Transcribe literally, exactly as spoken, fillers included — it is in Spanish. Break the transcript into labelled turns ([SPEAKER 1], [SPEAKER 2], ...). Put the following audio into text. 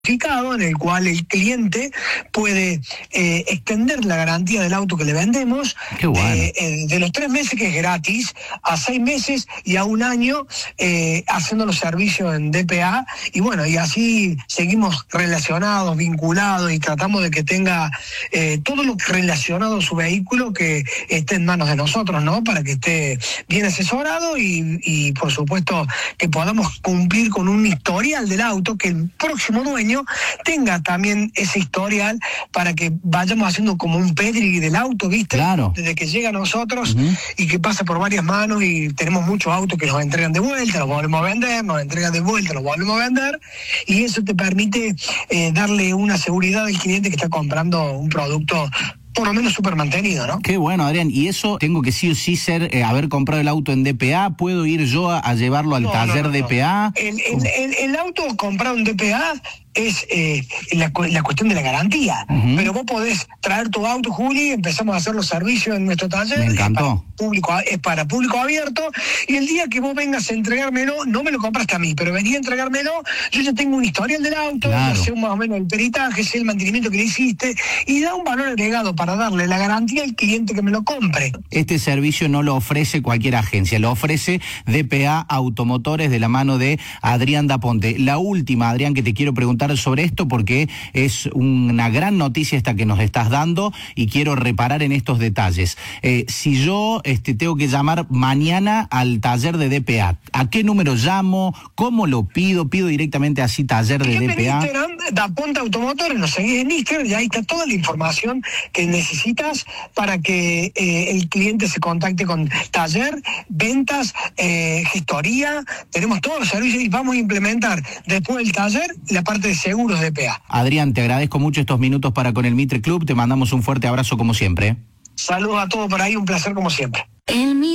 [SPEAKER 1] en el cual el cliente puede eh, extender la garantía del auto que le vendemos.
[SPEAKER 2] Qué bueno.
[SPEAKER 1] de, eh, de los tres meses, que es gratis, a seis meses y a un año eh, haciendo los servicios en D P A, y bueno, y así seguimos relacionados, vinculados, y tratamos de que tenga eh, todo lo relacionado a su vehículo que esté en manos de nosotros, ¿no? Para que esté bien asesorado y, y por supuesto que podamos cumplir con un historial del auto, que el próximo dueño tenga también ese historial, para que vayamos haciendo como un pedigree del auto, ¿viste?
[SPEAKER 2] Claro.
[SPEAKER 1] Desde que llega a nosotros
[SPEAKER 2] Uh-huh.
[SPEAKER 1] y que pasa por varias manos, y tenemos muchos autos que nos entregan de vuelta, los volvemos a vender, nos entregan de vuelta, los volvemos a vender, y eso te permite eh, darle una seguridad al cliente que está comprando un producto por lo menos súper mantenido, ¿no?
[SPEAKER 2] Qué bueno, Adrián. ¿Y eso tengo que sí o sí ser, eh, haber comprado el auto en D P A? ¿Puedo ir yo a, a llevarlo al
[SPEAKER 1] No,
[SPEAKER 2] taller
[SPEAKER 1] no, no,
[SPEAKER 2] D P A?
[SPEAKER 1] No. El, el, el, el auto comprado en D P A es eh, la, la cuestión de la garantía. Uh-huh. Pero vos podés traer tu auto, Juli, empezamos a hacer los servicios en nuestro taller.
[SPEAKER 2] Me encantó.
[SPEAKER 1] Es para público, es para público abierto, y el día que vos vengas a entregármelo, no me lo compraste a mí, pero vení a entregármelo, yo ya tengo un historial del auto,
[SPEAKER 2] claro.
[SPEAKER 1] ya sé más o menos el peritaje, sé el mantenimiento que le hiciste, y da un valor agregado para darle la garantía al cliente que me lo compre.
[SPEAKER 2] Este servicio no lo ofrece cualquier agencia, lo ofrece D P A Automotores, de la mano de Adrián Daponte. La última, Adrián, que te quiero preguntar sobre esto, porque es una gran noticia esta que nos estás dando, y quiero reparar en estos detalles. Eh, si yo este, tengo que llamar mañana al taller de D P A, ¿a qué número llamo? ¿Cómo lo pido? ¿Pido directamente así, taller de D P A?
[SPEAKER 1] En Instagram, Daponte Automotores, nos seguís en Instagram, y ahí está toda la información que necesitas para que eh, el cliente se contacte con taller, ventas, eh, gestoría. Tenemos todos los servicios, y vamos a implementar después del taller la parte de seguros de D P A.
[SPEAKER 2] Adrián, te agradezco mucho estos minutos para con el Mitre Club, te mandamos un fuerte abrazo como siempre.
[SPEAKER 1] Saludos a todos por ahí, un placer como siempre.
[SPEAKER 3] El